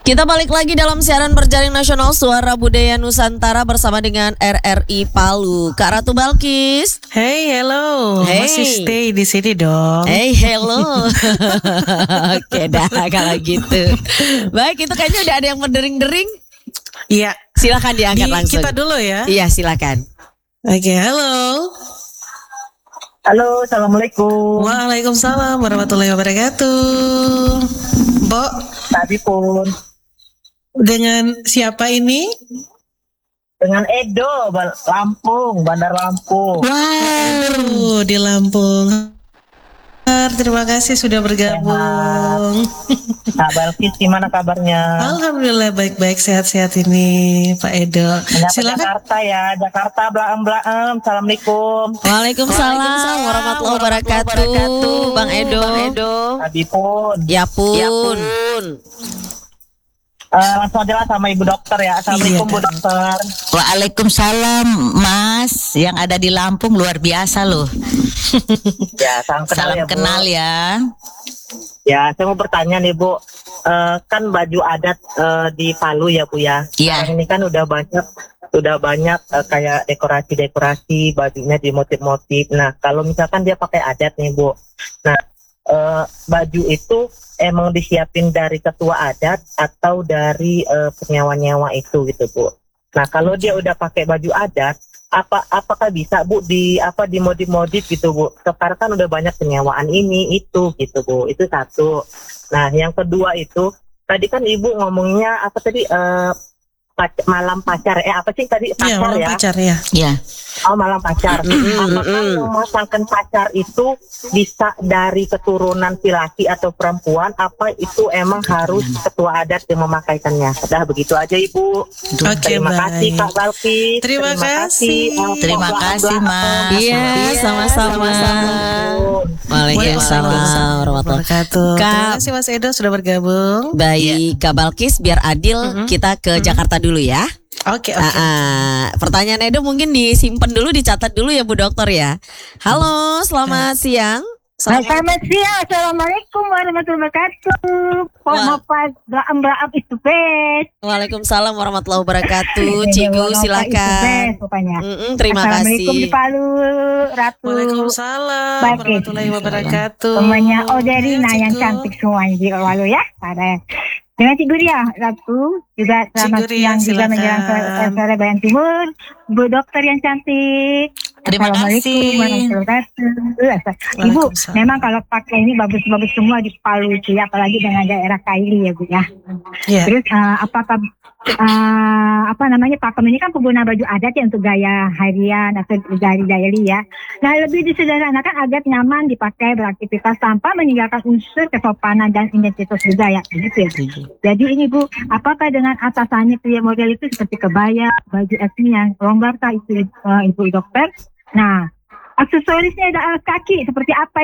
Kita balik lagi dalam siaran berjaring nasional Suara Budaya Nusantara bersama dengan RRI Palu. Kak Ratu Balkis. Hey, hello. Hey. Masih stay di sini dong. Hey, hello. Oke dah kalau gitu. Baik, itu kayaknya udah ada yang berdering-dering. Iya. Silakan diangkat langsung. Kita dulu ya. Iya, silakan. Oke, halo. Halo, assalamualaikum. Waalaikumsalam warahmatullahi wabarakatuh. Mbok, Tadi pun dengan siapa ini? dengan Edo, Lampung, Bandar Lampung. Wow, di Lampung. Terima kasih sudah bergabung. Kak Balkis, gimana kabarnya? Alhamdulillah baik-baik, sehat-sehat ini Pak Edo. Menyapa Silakan. Jakarta ya, Jakarta blaem. Assalamualaikum. Waalaikumsalam warahmatullahi wabarakatuh. Bang Edo. Tadi pun Ya pun. langsung aja lah sama Ibu Dokter ya. Assalamualaikum Iya, Bu Dokter. Waalaikumsalam Mas, yang ada di Lampung luar biasa loh. Ya, salam kenal Salam ya Bu. kenal ya. Ya, saya mau bertanya nih Bu. Kan baju adat di Palu ya Bu ya. Iya. Sekarang ini kan udah banyak kayak dekorasi bajunya di motif-motif. Nah, kalau misalkan dia pakai adat nih Bu. Nah, baju itu emang disiapin dari ketua adat atau dari penyewa-nyewa itu gitu Bu. Nah, kalau dia udah pakai baju adat, apakah bisa Bu dimodif-modif gitu Bu? Sekarang kan udah banyak penyewaan ini itu gitu Bu. Itu satu. Nah, yang kedua itu tadi kan Ibu ngomongnya apa tadi malam pacar apa sih tadi Iya, pacar malam ya? pacar ya. Ya, Oh, malam pacar. Apakah memasangkan pacar itu bisa dari keturunan laki atau perempuan? Apa itu emang harus ketua adat yang memakaikannya? Udah begitu aja Ibu. Oke, Terima kasih baik. Kak Balkis. Terima kasih. Terima kasih, Mas. Iya, sama-sama. Waalaikumsalam warahmatullahi wabarakatuh. Kak- Terima kasih Mas Edo sudah bergabung. Baik, Kak Balkis, biar adil kita ke Jakarta dulu ya. Oke. Pertanyaan Edo mungkin disimpan dulu, dicatat dulu ya Bu Dokter ya. Halo, selamat siang. Selamat siang, assalamualaikum warahmatullahi wabarakatuh. Blaam itu best. Waalaikumsalam warahmatullahi wabarakatuh. Cigu silakan. Terima Assalamualaikum di kasih. Palu, Ratu. Waalaikumsalam Baik. warahmatullahi wabarakatuh. Semuanya Oderina Cigu. yang cantik semuanya di Palu ya. Ada dengan Cik Guria, Ratu. Juga selamat Cik Guria, siang juga silakan. menjelang ke Sore Bayan Timur. Bu Dokter yang cantik. Terima kasih. Assalamualaikum warahmatullahi wabarakatuh. Ibu, Waalaikumsalam. memang kalau pakai ini bagus-bagus semua di Palu itu ya, apalagi dengan daerah Kaili ya Bu ya. Iya. Terus apakah pakem ini kan pengguna baju adat ya untuk gaya harian atau dari daily ya. Nah, lebih disederhanakan agar nyaman dipakai beraktivitas tanpa meninggalkan unsur kesopanan dan identitas budaya gitu ya. Jadi ini Bu, apakah dengan atasannya pria model itu seperti kebaya, baju etnis yang longgar kah itu Ibu Dokter? Nah, aksesorisnya ada alas kaki seperti apa